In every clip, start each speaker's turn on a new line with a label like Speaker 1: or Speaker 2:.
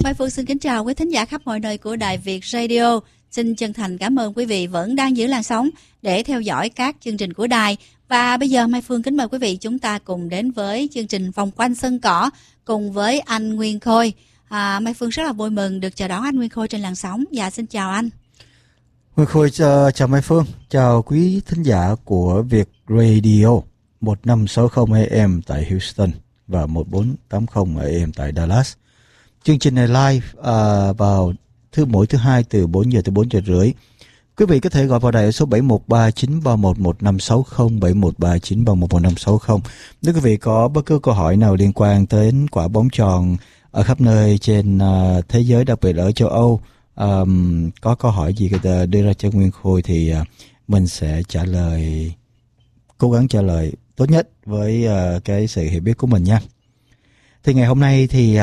Speaker 1: Mai Phương xin kính chào quý thính giả khắp mọi nơi của Đài Việt Radio. Xin chân thành cảm ơn quý vị vẫn đang giữ làn sóng để theo dõi các chương trình của đài. Và bây giờ Mai Phương kính mời quý vị chúng ta cùng đến với chương trình Vòng quanh sân cỏ cùng với anh Nguyên Khôi. Mai Phương rất là vui mừng được chào đón anh Nguyên Khôi trên làn sóng. Dạ xin chào anh.
Speaker 2: Nguyên Khôi chào Mai Phương, chào quý thính giả của Việt Radio 1560 AM tại Houston và 1480 AM tại Dallas. Chương trình này live vào mỗi thứ hai từ 4 giờ tới 4 giờ rưỡi. Quý vị có thể gọi vào đài ở số 713-931-1560, 713-931-1560. Nếu quý vị có bất cứ câu hỏi nào liên quan đến quả bóng tròn ở khắp nơi trên thế giới, đặc biệt ở châu Âu, có câu hỏi gì đưa ra cho Nguyên Khôi thì mình sẽ trả lời, cố gắng trả lời tốt nhất với cái sự hiểu biết của mình nha. Thì ngày hôm nay thì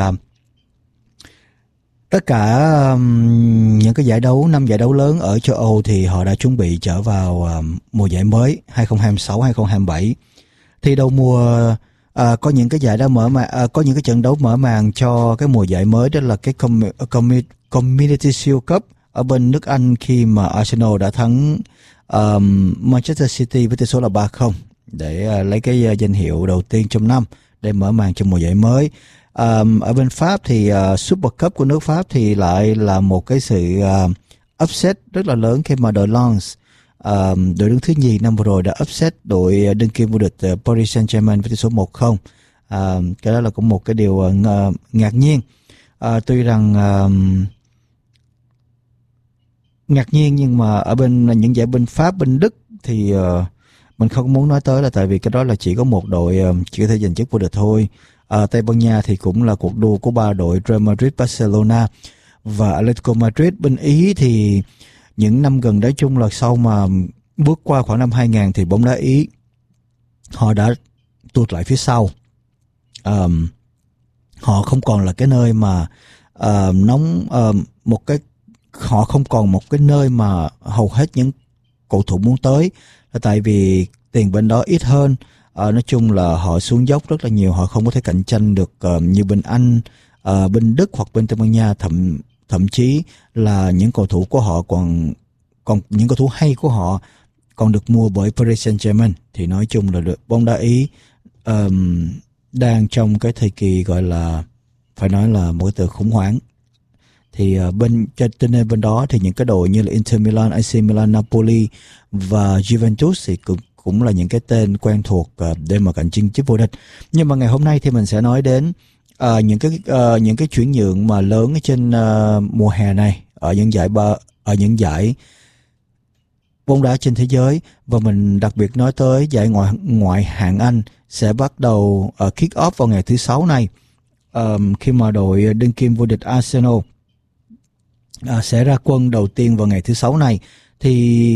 Speaker 2: tất cả những cái giải đấu, 5 giải đấu lớn ở châu Âu thì họ đã chuẩn bị trở vào mùa giải mới 2026-2027. Thì đầu mùa có những cái giải đã có những cái trận đấu mở màn cho cái mùa giải mới, đó là cái Community Shield Cup ở bên nước Anh, khi mà Arsenal đã thắng Manchester City với tỷ số là 3-0 để lấy cái danh hiệu đầu tiên trong năm để mở màn cho mùa giải mới. Ở bên Pháp thì Super Cup của nước Pháp thì lại là một cái sự upset rất là lớn khi mà đội Lens, đội đứng thứ nhì năm vừa rồi, đã upset đội đương kim vô địch Paris Saint-Germain với tỷ số 1-0. Cái đó là cũng một cái điều ngạc nhiên. Tuy rằng ngạc nhiên, nhưng mà ở bên những giải bên Pháp, bên Đức thì mình không muốn nói tới, là tại vì cái đó là chỉ có một đội chỉ có thể giành chức vô địch thôi. Tây Ban Nha thì cũng là cuộc đua của 3 đội Real Madrid, Barcelona và Atletico Madrid. Bên Ý thì những năm gần đấy, chung là sau mà bước qua khoảng năm 2000 thì bóng đá Ý họ đã tụt lại phía sau. Họ không còn là cái nơi mà họ không còn một cái nơi mà hầu hết những cầu thủ muốn tới, là tại vì tiền bên đó ít hơn. Nói chung là họ xuống dốc rất là nhiều, họ không có thể cạnh tranh được như bên Anh, bên Đức hoặc bên Tây Ban Nha. Thậm chí là những cầu thủ của họ còn những cầu thủ hay của họ còn được mua bởi Paris Saint-Germain. Thì nói chung là bóng đá Ý đang trong cái thời kỳ gọi là phải nói là một cái từ khủng hoảng. Thì cho nên bên đó thì những cái đội như là Inter Milan, AC Milan, Napoli và Juventus thì cũng là những cái tên quen thuộc để mà cạnh tranh chức vô địch. Nhưng mà ngày hôm nay thì mình sẽ nói đến những cái chuyển nhượng mà lớn ở trên mùa hè này ở những giải bóng đá trên thế giới, và mình đặc biệt nói tới giải ngoại hạng Anh sẽ bắt đầu kick off vào ngày thứ Sáu này, khi mà đội đương kim vô địch Arsenal sẽ ra quân đầu tiên vào ngày thứ Sáu này. Thì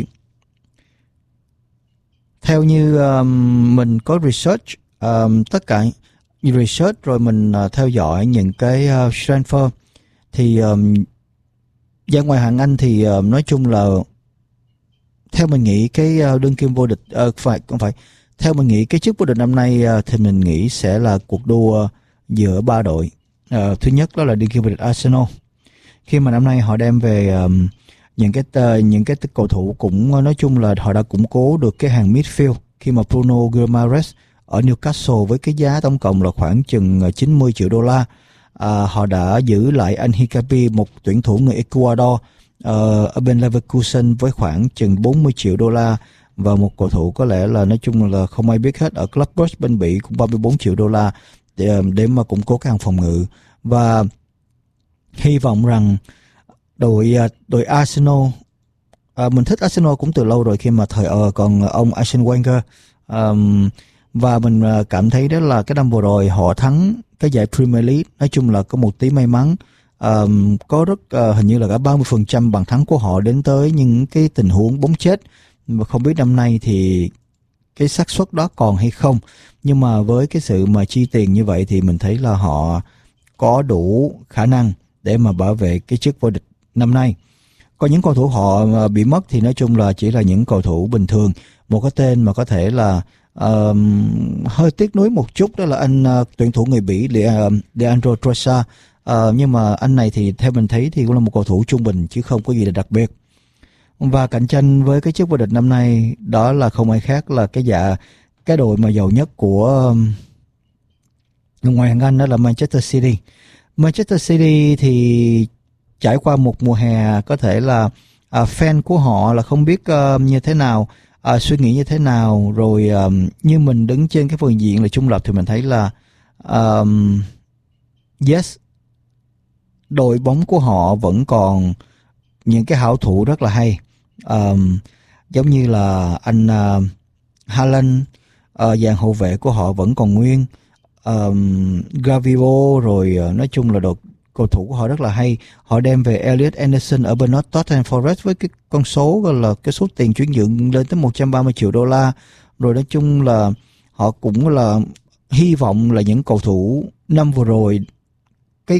Speaker 2: theo như mình có research, tất cả research rồi mình theo dõi những cái transfer, thì giải ngoại hạng Anh thì nói chung là theo mình nghĩ cái đương kim vô địch theo mình nghĩ cái chức vô địch năm nay thì mình nghĩ sẽ là cuộc đua giữa 3 đội. Thứ nhất đó là đương kim vô địch Arsenal, khi mà năm nay họ đem về những cái cầu thủ cũng nói chung là họ đã củng cố được cái hàng midfield, khi mà Bruno Guimaraes ở Newcastle với cái giá tổng cộng là khoảng chừng 90 triệu đô la. Họ đã giữ lại anh Hikapi, một tuyển thủ người Ecuador, ở bên Leverkusen với khoảng chừng 40 triệu đô la, và một cầu thủ có lẽ là nói chung là không ai biết hết ở Club Brugge bên Bỉ cũng 34 triệu đô la để mà củng cố cái hàng phòng ngự. Và hy vọng rằng đội Arsenal, mình thích Arsenal cũng từ lâu rồi, khi mà thời còn ông Arsene Wenger, và mình cảm thấy đó là cái năm vừa rồi họ thắng cái giải Premier League, nói chung là có một tí may mắn. Có hình như là cả 30% bàn thắng của họ đến tới những cái tình huống bóng chết, mà không biết năm nay thì cái xác suất đó còn hay không. Nhưng mà với cái sự mà chi tiền như vậy thì mình thấy là họ có đủ khả năng để mà bảo vệ cái chức vô địch năm nay. Còn những cầu thủ họ bị mất thì nói chung là chỉ là những cầu thủ bình thường. Một cái tên mà có thể là hơi tiếc nuối một chút đó là anh tuyển thủ người Bỉ Leandro Trossard. Nhưng mà anh này thì theo mình thấy thì cũng là một cầu thủ trung bình chứ không có gì là đặc biệt. Và cạnh tranh với cái chức vô địch năm nay đó là không ai khác là cái đội mà giàu nhất của ngoại hạng Anh, đó là Manchester City. Manchester City thì trải qua một mùa hè có thể là fan của họ là không biết như thế nào, suy nghĩ như thế nào, rồi như mình đứng trên cái phương diện là trung lập thì mình thấy là yes, đội bóng của họ vẫn còn những cái hảo thủ rất là hay, giống như là anh Haaland, dàn hậu vệ của họ vẫn còn nguyên, Gravio, rồi nói chung là đội cầu thủ của họ rất là hay. Họ đem về Elliot Anderson ở bên Tottenham Forest với cái con số gọi là cái số tiền chuyển nhượng lên tới 130 triệu đô la. Rồi nói chung là họ cũng là hy vọng là những cầu thủ năm vừa rồi cái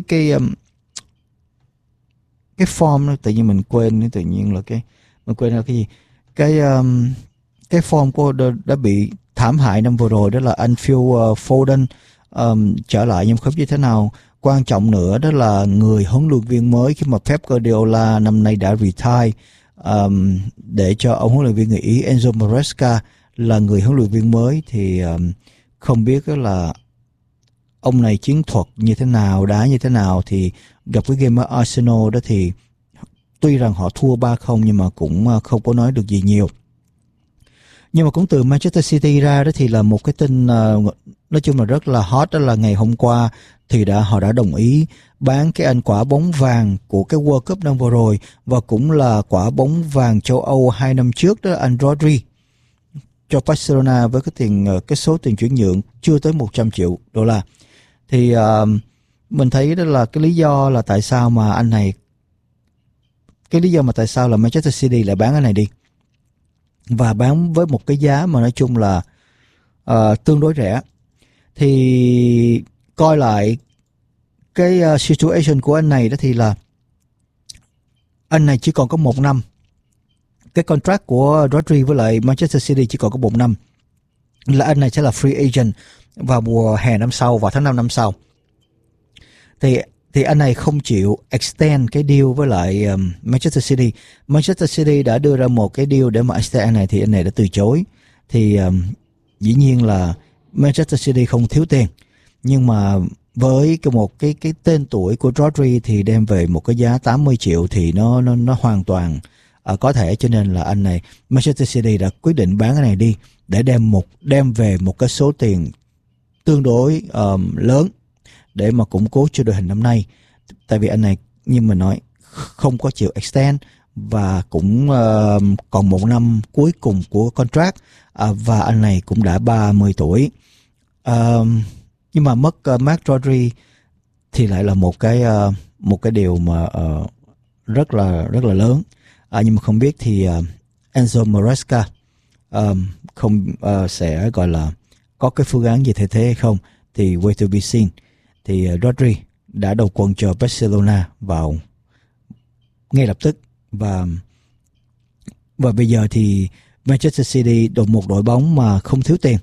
Speaker 2: form, tự nhiên mình quên, tự nhiên là mình quên là cái gì, cái form của đã bị thảm hại năm vừa rồi, đó là anh Phil Foden trở lại nhưng không như thế nào. Quan trọng nữa đó là người huấn luyện viên mới, khi mà Pep Guardiola năm nay đã retire, để cho ông huấn luyện viên người Ý Enzo Maresca là người huấn luyện viên mới, thì không biết là ông này chiến thuật như thế nào, đá như thế nào. Thì gặp cái game ở Arsenal đó thì tuy rằng họ thua 3-0 nhưng mà cũng không có nói được gì nhiều. Nhưng mà cũng từ Manchester City ra đó thì là một cái tin nói chung là rất là hot, đó là ngày hôm qua thì họ đã đồng ý bán cái anh quả bóng vàng của cái World Cup năm vừa rồi và cũng là quả bóng vàng châu Âu 2 năm trước, đó là anh Rodri, cho Barcelona với cái số tiền chuyển nhượng chưa tới 100 triệu đô la. Thì mình thấy đó là cái lý do là tại sao mà Manchester City lại bán anh này đi, và bán với một cái giá mà nói chung là tương đối rẻ. Thì coi lại cái situation của anh này đó thì là anh này chỉ còn có 1 năm. Cái contract của Rodri với lại Manchester City chỉ còn có 1 năm, là anh này sẽ là free agent vào mùa hè năm sau, vào tháng 5 năm sau. Thì anh này không chịu extend cái deal với lại Manchester City. Manchester City đã đưa ra một cái deal để mà extend anh này thì anh này đã từ chối. Thì dĩ nhiên là Manchester City không thiếu tiền, nhưng mà với một cái tên tuổi của Rodri thì đem về một cái giá 80 triệu thì nó hoàn toàn có thể, cho nên là anh này Manchester City đã quyết định bán cái này đi để đem về một cái số tiền tương đối lớn để mà củng cố cho đội hình năm nay. Tại vì anh này như mình nói không có chịu extend và cũng còn 1 năm cuối cùng của contract, và anh này cũng đã 30 tuổi. Nhưng mà mất Marc Rodri thì lại là một cái điều mà rất là lớn. Nhưng mà không biết thì Enzo Maresca sẽ gọi là có cái phương án gì thay thế hay không thì wait to be seen. Thì Rodri đã đầu quân cho Barcelona vào ngay lập tức, và bây giờ thì Manchester City một đội bóng mà không thiếu tiền,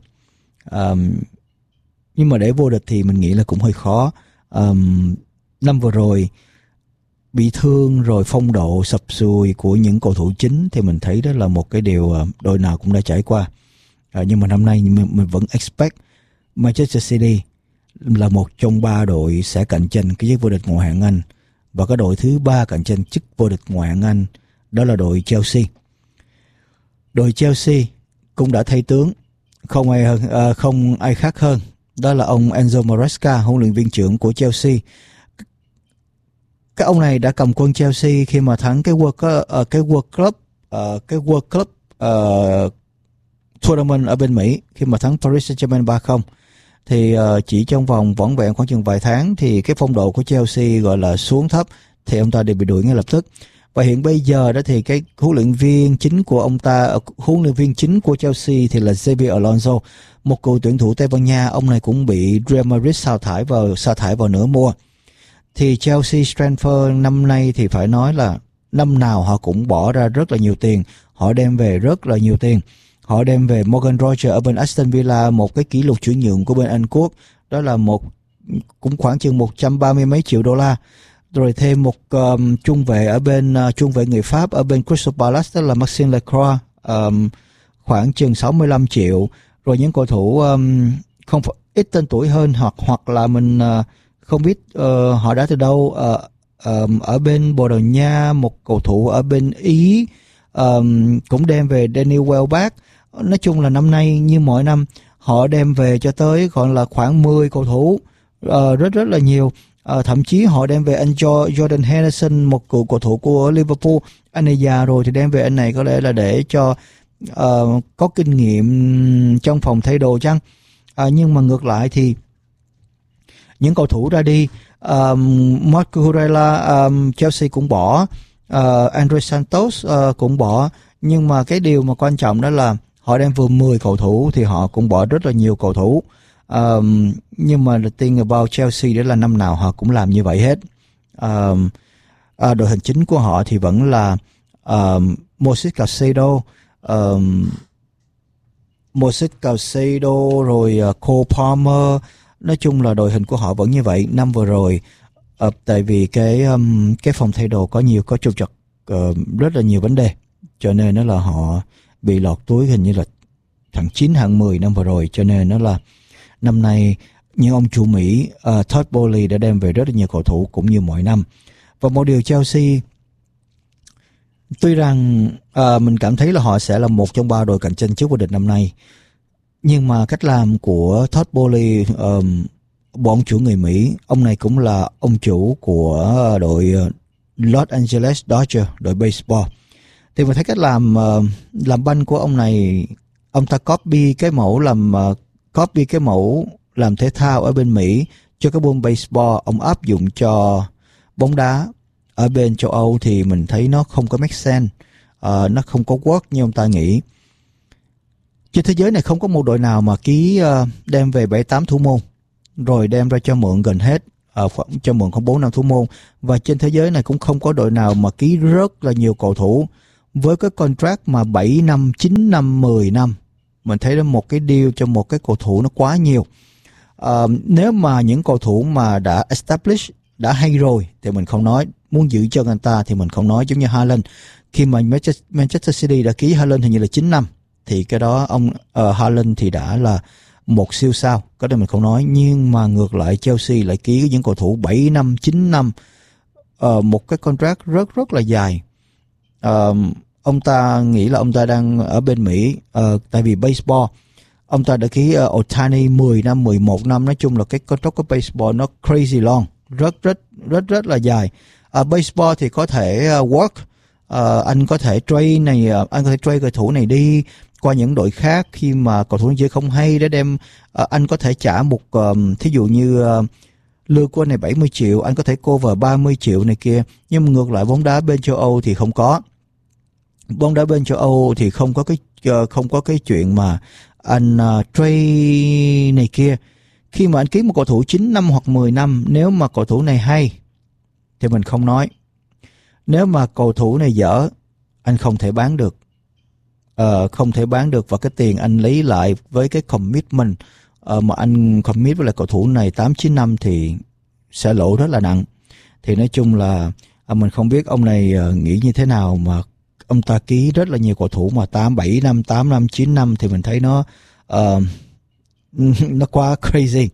Speaker 2: nhưng mà để vô địch thì mình nghĩ là cũng hơi khó. Năm vừa rồi bị thương rồi phong độ sập sùi của những cầu thủ chính thì mình thấy đó là một cái điều đội nào cũng đã trải qua. Nhưng mà năm nay mình vẫn expect Manchester City là một trong 3 đội sẽ cạnh tranh cái chức vô địch ngoại hạng Anh, và cái đội thứ 3 cạnh tranh chức vô địch ngoại hạng Anh đó là đội Chelsea. Đội Chelsea cũng đã thay tướng, không ai khác hơn, đó là ông Enzo Maresca, huấn luyện viên trưởng của Chelsea. Cái ông này đã cầm quân Chelsea khi mà thắng cái World Club tournament ở bên Mỹ, khi mà thắng Paris Saint-Germain 3-0. Thì chỉ trong vòng vỏn vẹn khoảng chừng vài tháng thì cái phong độ của Chelsea gọi là xuống thấp, thì ông ta đều bị đuổi ngay lập tức. Và hiện bây giờ đó thì cái huấn luyện viên chính của Chelsea thì là Xabi Alonso, một cựu tuyển thủ Tây Ban Nha. Ông này cũng bị Real Madrid sa thải vào nửa mùa. Thì Chelsea transfer năm nay thì phải nói là năm nào họ cũng bỏ ra rất là nhiều tiền, họ đem về rất là nhiều tiền. Họ đem về Morgan Rogers ở bên Aston Villa, một cái kỷ lục chuyển nhượng của bên Anh Quốc, đó là một cũng khoảng chừng 130 mấy triệu đô la. Rồi thêm một trung vệ ở bên trung vệ người Pháp ở bên Crystal Palace, đó là Maxime Lacroix, khoảng chừng 65 triệu. Rồi những cầu thủ không ít tên tuổi hơn, hoặc là mình không biết họ đã từ đâu, ở bên Bồ Đào Nha, một cầu thủ ở bên Ý cũng đem về Danny Welbeck. Nói chung là năm nay như mọi năm họ đem về cho tới khoảng 10 cầu thủ, rất là nhiều. Thậm chí họ đem về anh Jordan Henderson, một cựu cầu thủ của Liverpool. Anh này già rồi thì đem về anh này có lẽ là để cho có kinh nghiệm trong phòng thay đồ chăng. Nhưng mà ngược lại thì những cầu thủ ra đi, Marco Cucurella Chelsea cũng bỏ, Andre Santos cũng bỏ. Nhưng mà cái điều mà quan trọng đó là họ đem vừa 10 cầu thủ thì họ cũng bỏ rất là nhiều cầu thủ. Nhưng mà the thing about Chelsea đó là năm nào họ cũng làm như vậy hết. Đội hình chính của họ thì vẫn là Moises Caicedo rồi Cole Palmer. Nói chung là đội hình của họ vẫn như vậy. Năm vừa rồi tại vì cái phòng thay đồ có trục trặc rất là nhiều vấn đề, cho nên nó là họ bị lọt túi hình như là thằng 9 hạng 10 năm vừa rồi. Cho nên nó là năm nay những ông chủ Mỹ Todd Boehly đã đem về rất là nhiều cầu thủ cũng như mọi năm. Và một điều Chelsea, tuy rằng mình cảm thấy là họ sẽ là một trong 3 đội cạnh tranh trước vô địch năm nay, nhưng mà cách làm của Todd Boehly, bọn chủ người Mỹ, ông này cũng là ông chủ của đội Los Angeles Dodgers, đội baseball, thì mình thấy cách làm banh của ông này, ông ta copy cái mẫu làm thể thao ở bên Mỹ cho cái môn baseball, ông áp dụng cho bóng đá ở bên châu Âu thì mình thấy nó không có make sense, nó không có work như ông ta nghĩ. Trên thế giới này không có một đội nào mà ký đem về 7-8 thủ môn rồi đem ra cho mượn gần hết, cho mượn khoảng 4-5 thủ môn. Và trên thế giới này cũng không có đội nào mà ký rất là nhiều cầu thủ với cái contract mà 7 năm, 9 năm, 10 năm. Mình thấy đó một cái deal cho một cái cầu thủ nó quá nhiều. Nếu mà những cầu thủ mà đã establish, đã hay rồi thì mình không nói, muốn giữ chân anh ta thì mình không nói. Giống như Haaland, khi mà Manchester City đã ký Haaland hình như là 9 năm thì cái đó ông Haaland thì đã là một siêu sao, cái đó mình không nói. Nhưng mà ngược lại Chelsea lại ký những cầu thủ 7 năm, 9 năm, một cái contract rất là dài. Ông ta nghĩ là ông ta đang ở bên Mỹ, tại vì baseball ông ta đã ký Ohtani 10 năm, 11 năm. Nói chung là cái contract của baseball nó crazy long, rất là dài. Baseball thì có thể work, anh có thể trade này, anh có thể trade cầu thủ này đi qua những đội khác khi mà cầu thủ chơi không hay để đem, anh có thể trả một thí dụ như lương của anh này 70 triệu, anh có thể cover 30 triệu này kia. Nhưng mà ngược lại bóng đá bên châu Âu thì không có. Bóng đá bên châu Âu thì không có cái chuyện mà anh trade này kia. Khi mà anh ký một cầu thủ 9 năm hoặc 10 năm, nếu mà cầu thủ này hay thì mình không nói. Nếu mà cầu thủ này dở, anh không thể bán được. Không thể bán được, và cái tiền anh lấy lại với cái commitment mà anh commit với lại cầu thủ này 8-9 năm thì sẽ lỗ rất là nặng. Thì nói chung là mình không biết ông này nghĩ như thế nào mà ông ta ký rất là nhiều cầu thủ mà 8-7 năm, 8 năm, 9 năm thì mình thấy nó quá crazy.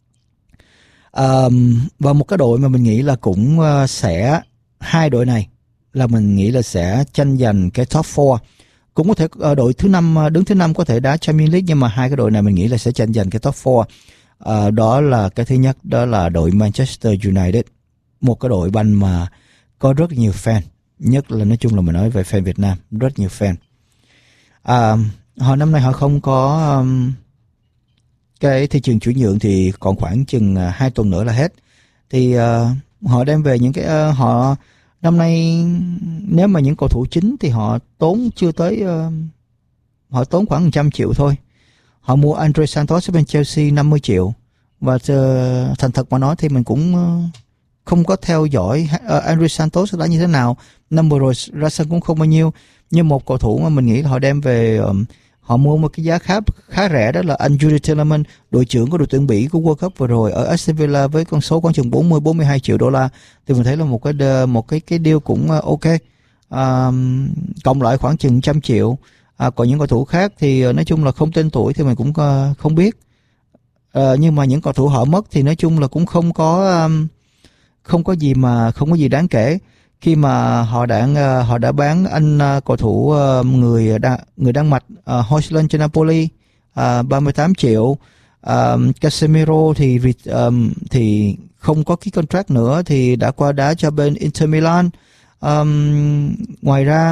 Speaker 2: Và một cái đội mà mình nghĩ là cũng sẽ, hai đội này là mình nghĩ là sẽ tranh giành cái top 4. Cũng có thể đội thứ 5 đứng thứ 5 có thể đá Champions League, nhưng mà hai cái đội này mình nghĩ là sẽ tranh giành cái top 4. Đó là cái thứ nhất, đó là đội Manchester United, một cái đội banh mà có rất nhiều fan, nhất là nói chung là mình nói về fan Việt Nam, rất nhiều fan. Họ năm nay họ không có cái thị trường chuyển nhượng thì còn khoảng chừng 2 tuần nữa là hết. Thì họ đem về những cái họ năm nay, nếu mà những cầu thủ chính thì họ tốn chưa tới, họ tốn khoảng 100 triệu thôi. Họ mua Andre Santos ở bên Chelsea 50 triệu. Và thành thật mà nói thì mình cũng không có theo dõi Andre Santos đã như thế nào. Năm vừa rồi ra sân cũng không bao nhiêu. Nhưng một cầu thủ mà mình nghĩ là họ đem về, họ mua một cái giá khá rẻ, đó là anh Jude Tillman, đội trưởng của đội tuyển Bỉ của World Cup vừa rồi ở Aston Villa, với con số khoảng chừng 40-42 triệu đô la. Thì mình thấy là một cái deal cũng ok. Cộng lại khoảng chừng 100 triệu. Còn những cầu thủ khác thì nói chung là không tên tuổi thì mình cũng không biết. Nhưng mà những cầu thủ họ mất thì nói chung là cũng không có gì đáng kể, khi mà họ đã bán anh cầu thủ người Đan Mạch Højlund cho Napoli 38 triệu. Casemiro thì không có ký contract nữa, thì đã qua đá cho bên Inter Milan. Ngoài ra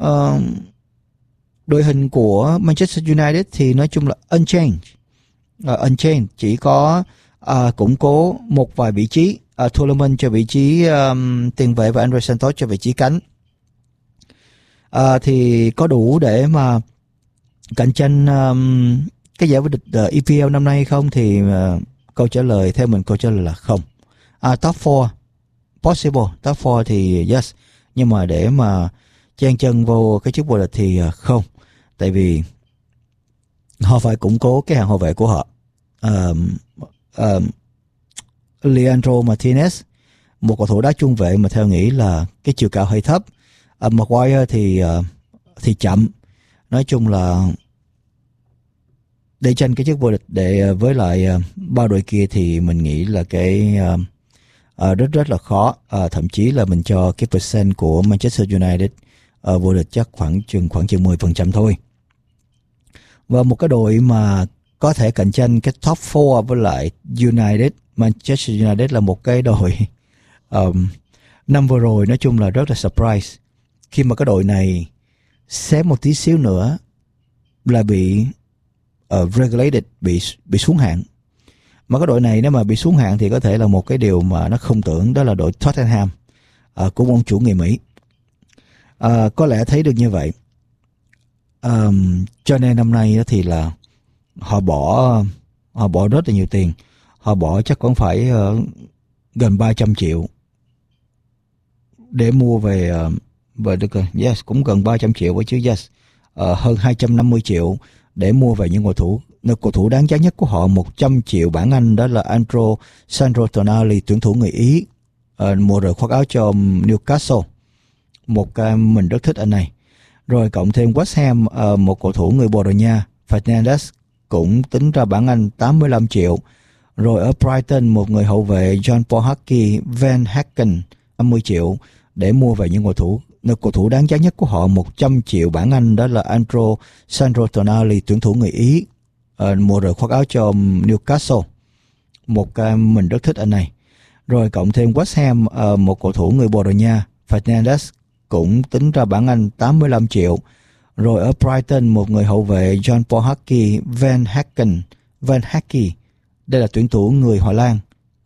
Speaker 2: đội hình của Manchester United thì nói chung là unchanged, chỉ có củng cố một vài vị trí. Toliman cho vị trí tiền vệ và Andre Santos cho vị trí cánh. Thì có đủ để mà cạnh tranh cái giải vô địch EPL năm nay hay không? Thì theo mình câu trả lời là không. Top 4 possible, top 4 thì yes, nhưng mà để mà chen chân vô cái chức vô địch thì không, tại vì họ phải củng cố cái hàng hậu vệ của họ. Leandro Martinez, một cầu thủ đá trung vệ mà theo nghĩ là cái chiều cao hơi thấp. Maguire thì chậm. Nói chung là để tranh cái chức vô địch với lại ba đội kia thì mình nghĩ là cái rất là khó. Thậm chí là mình cho cái percent của Manchester United vô địch chắc khoảng chừng 10% thôi. Và một cái đội mà có thể cạnh tranh cái top 4 với lại United, Manchester United là một cái đội năm vừa rồi nói chung là rất là surprise, khi mà cái đội này xém một tí xíu nữa là bị regulated, bị xuống hạng. Mà cái đội này nếu mà bị xuống hạng thì có thể là một cái điều mà nó không tưởng, đó là đội Tottenham của ông chủ người Mỹ. Có lẽ thấy được như vậy. Cho nên năm nay thì là họ bỏ rất là nhiều tiền. Họ bỏ chắc cũng phải gần 300 triệu để mua về được rồi. Yes, cũng gần 300 triệu với chứ. Yes, hơn 250 triệu để mua về những cầu thủ đáng giá nhất của họ. 100 triệu bảng Anh, đó là Sandro Tonali, tuyển thủ người Ý, mùa rồi khoác áo cho Newcastle. Mình rất thích anh này. Rồi cộng thêm West Ham, một cầu thủ người Bồ Đào Nha, Fernandes, cũng tính ra bảng Anh 85 triệu. Rồi ở Brighton, một người hậu vệ John Paul Haki, Van Hacken, 50 triệu để mua về những cầu thủ đáng giá nhất của họ. 100 triệu bảng Anh, đó là Sandro Tonali, tuyển thủ người Ý, mùa rồi khoác áo cho Newcastle. Mình rất thích anh này. Rồi cộng thêm West Ham, một cầu thủ người Bồ Đào Nha, Fernandes, cũng tính ra bảng Anh 85 triệu. Rồi ở Brighton, một người hậu vệ John Paul Haki, Van Hacken, đây là tuyển thủ người Hà Lan,